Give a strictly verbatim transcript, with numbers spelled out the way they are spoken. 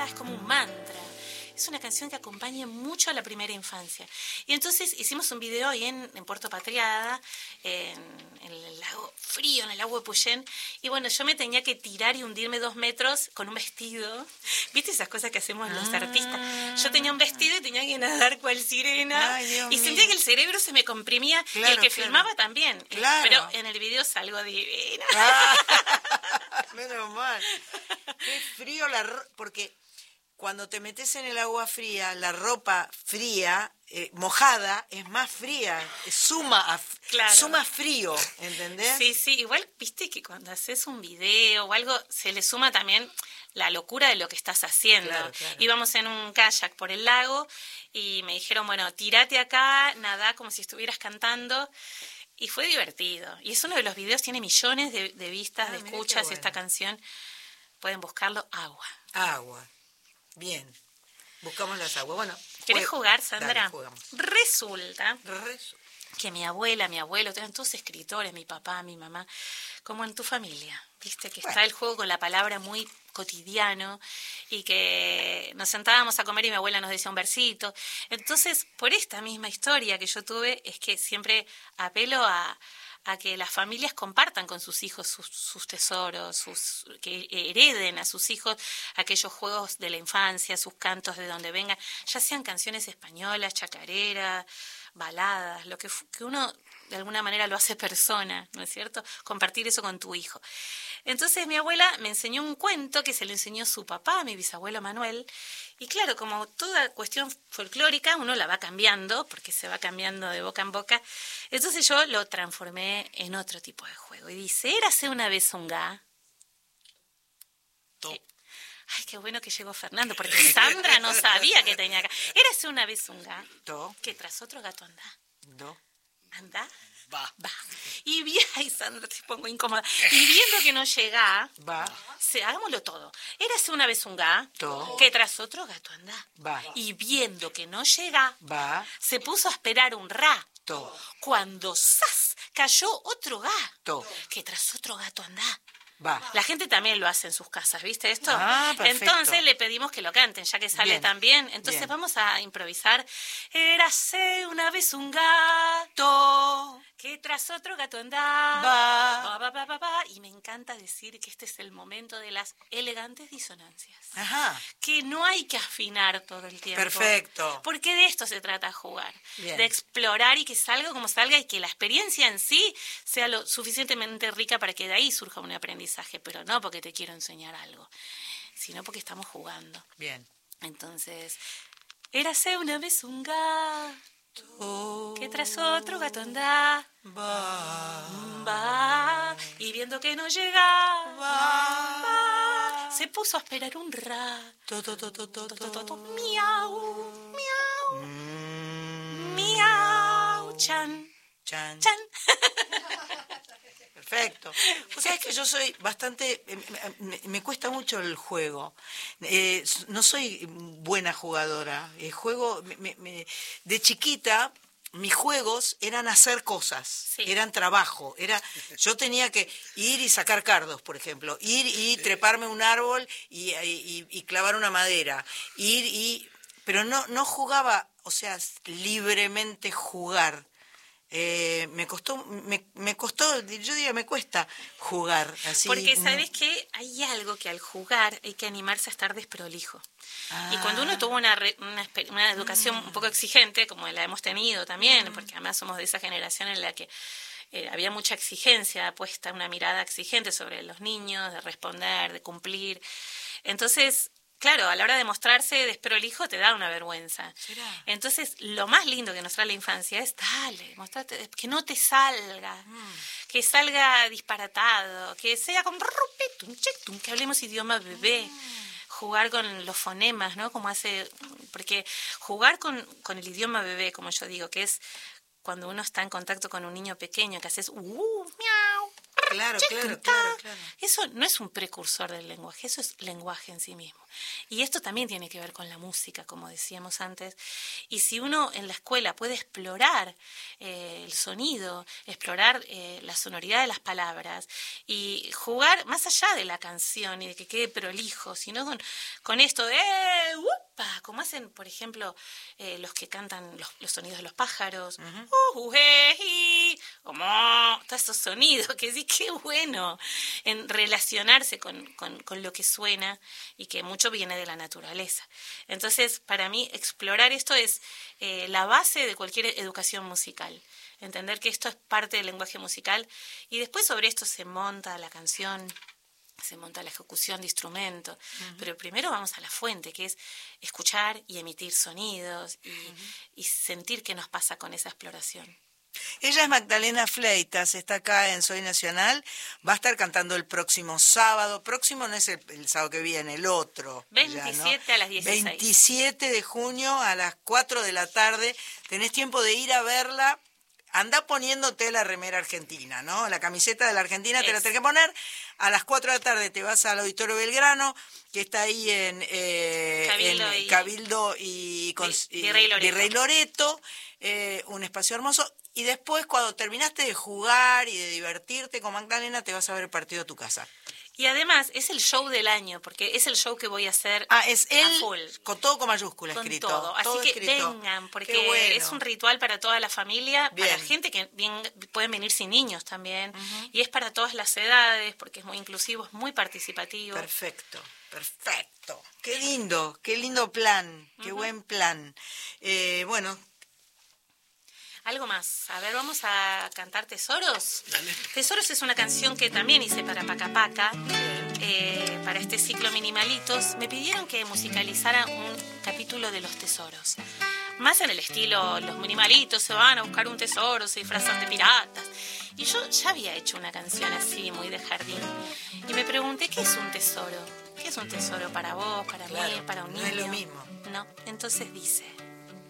es como un mantra. Es una canción que acompaña mucho a la primera infancia. Y entonces hicimos un video ahí en, en Puerto Patriada, en, en el lago frío, en el lago de Puyén. Y bueno, yo me tenía que tirar y hundirme dos metros con un vestido. ¿Viste esas cosas que hacemos los Ah. artistas? Yo tenía un vestido y tenía que nadar cual sirena. Ay, Dios y mío. sentía que el cerebro se me comprimía. Claro, y el que claro. filmaba también. Claro. Pero en el video salgo divina. Ah, menos mal. Qué frío la ro- porque cuando te metes en el agua fría, la ropa fría, eh, mojada, es más fría, eh, suma, a, f- Claro. suma frío, ¿entendés? Sí, sí, igual viste que cuando haces un video o algo, se le suma también la locura de lo que estás haciendo. Claro, claro. Íbamos en un kayak por el lago y me dijeron, bueno, tírate acá, nadá como si estuvieras cantando. Y fue divertido. Y es uno de los videos, tiene millones de, de vistas, Ah, de mirá qué escuchas, bueno. esta canción. Pueden buscarlo, Agua. Agua. Bien. Buscamos las aguas. Bueno. ¿Querés jue- jugar, Sandra? Dale, jugamos. Resulta Rezo. que mi abuela, mi abuelo, eran todos escritores, mi papá, mi mamá, como en tu familia, viste que Bueno. está el juego con la palabra muy cotidiano y que nos sentábamos a comer y mi abuela nos decía un versito. Entonces, por esta misma historia que yo tuve, es que siempre apelo a, a que las familias compartan con sus hijos sus, sus tesoros, sus, que hereden a sus hijos aquellos juegos de la infancia, sus cantos de donde vengan, ya sean canciones españolas, chacareras, baladas, lo que, fu- que uno de alguna manera lo hace persona, ¿no es cierto? Compartir eso con tu hijo. Entonces mi abuela me enseñó un cuento que se le enseñó su papá, mi bisabuelo Manuel, y claro, como toda cuestión folclórica, uno la va cambiando, porque se va cambiando de boca en boca, entonces yo lo transformé en otro tipo de juego. Y dice, érase una vez un ga. To- Eh, Ay, qué bueno que llegó Fernando, porque Sandra no sabía que tenía acá. Érase una vez un ga, To. que tras otro gato anda. Do. ¿Anda? Va. Va. Y vi, ay, Sandra, te pongo incómoda. Y viendo que no llega, Va. se, hagámoslo todo. Érase una vez un gato, To. que tras otro gato anda. Va. Y viendo que no llega, Va. se puso a esperar un rato. To. Cuando ¡zas! Cayó otro gato, To. que tras otro gato anda. Va. La gente también lo hace en sus casas, ¿viste esto? Ah, perfecto. Entonces le pedimos que lo canten, ya que sale Bien. tan bien. Entonces Bien. vamos a improvisar. Érase una vez un gato que tras otro gato andaba. Va. Va, va, va, va, va. Y me encanta decir que este es el momento de las elegantes disonancias. Ajá. Que no hay que afinar todo el tiempo. Perfecto. Porque de esto se trata jugar. Bien. De explorar y que salga como salga y que la experiencia en sí sea lo suficientemente rica para que de ahí surja un aprendizaje. Pero no porque te quiero enseñar algo, sino porque estamos jugando. Bien. Entonces, érase una vez un gato que tras otro gato andaba. Va. Va, y viendo que no llegaba, va, se puso a esperar un rato. To, to, to, to, to, To, to, to, to, to. miau, miau, Mm. miau, chan, Chan. chan. Perfecto. Vos sabés que yo soy bastante, eh, me, me cuesta mucho el juego. Eh, no soy buena jugadora. El juego, me- me- me- de chiquita, mis juegos eran hacer cosas, Sí. eran trabajo. Era, yo tenía que ir y sacar cardos, por ejemplo, ir y treparme a un árbol y, y- y clavar una madera, ir y, pero no, no jugaba, o sea, libremente jugar. Eh, me costó, me, me costó, yo diría me cuesta jugar así. Porque mm, sabes que hay algo que al jugar hay que animarse a estar desprolijo. Ah. Y cuando uno tuvo una, re- una, espe- una educación un poco exigente, como la hemos tenido también, porque además somos de esa generación en la que eh, había mucha exigencia puesta, una mirada exigente sobre los niños, de responder, de cumplir. Entonces, claro, a la hora de mostrarse desprolijo te da una vergüenza. ¿Será? Entonces, lo más lindo que nos trae la infancia es, dale, mostrate, que no te salga, Mm. que salga disparatado, que sea con rupetum, chetum, que hablemos idioma bebé, jugar con los fonemas, ¿no? Como hace, porque jugar con, con el idioma bebé, como yo digo, que es cuando uno está en contacto con un niño pequeño, que haces, uh, miau, Claro, Che, claro, cantá. claro, claro. Eso no es un precursor del lenguaje, eso es lenguaje en sí mismo. Y esto también tiene que ver con la música, como decíamos antes. Y si uno en la escuela puede explorar eh, el sonido, explorar eh, la sonoridad de las palabras y jugar más allá de la canción y de que quede prolijo, sino con, con esto de ¡eh! ¡Upa! Como hacen, por ejemplo, eh, los que cantan los, los sonidos de los pájaros. Uh-huh. Uh, hey, hey, como todos estos sonidos, que sí, qué bueno en relacionarse con, con, con lo que suena y que mucho viene de la naturaleza. Entonces, para mí, explorar esto es eh, la base de cualquier educación musical. Entender que esto es parte del lenguaje musical y después sobre esto se monta la canción, se monta la ejecución de instrumentos, uh-huh. pero primero vamos a la fuente, que es escuchar y emitir sonidos y, uh-huh. y sentir qué nos pasa con esa exploración. Ella es Magdalena Fleitas, está acá en Soy Nacional, va a estar cantando el próximo sábado, próximo no es el, el sábado que viene, el otro. veintisiete ya, ¿no? A las dieciséis. veintisiete de junio a las cuatro de la tarde, tenés tiempo de ir a verla. Andá poniéndote la remera argentina, ¿no? La camiseta de la Argentina es. Te la tenés que poner. A las cuatro de la tarde te vas al Auditorio Belgrano, que está ahí en, eh, Cabildo, en y, Cabildo y, con, y Virrey Loreto, Virrey Loreto eh, un espacio hermoso. Y después, cuando terminaste de jugar y de divertirte con Magdalena, te vas a ver el partido a tu casa. Y además es el show del año, porque es el show que voy a hacer ah, es él, a full. Con todo con mayúscula con escrito. Todo. Así todo que escrito. vengan, porque bueno. es un ritual para toda la familia, bien. para gente que bien, pueden venir sin niños también, uh-huh. y es para todas las edades, porque es muy inclusivo, es muy participativo. Perfecto, perfecto. Qué lindo, qué lindo plan, qué uh-huh. buen plan. Eh, bueno... Algo más. A ver, vamos a cantar Tesoros. Dale. Tesoros es una canción que también hice para Paca Paca, eh, para este ciclo Minimalitos. Me pidieron que musicalizara un capítulo de los tesoros. Más en el estilo, los minimalitos se van a buscar un tesoro, se disfrazan de piratas. Y yo ya había hecho una canción así, muy de jardín. Y me pregunté, ¿qué es un tesoro? ¿Qué es un tesoro para vos, para claro, mí, para un niño? No es lo mismo. No, entonces dice...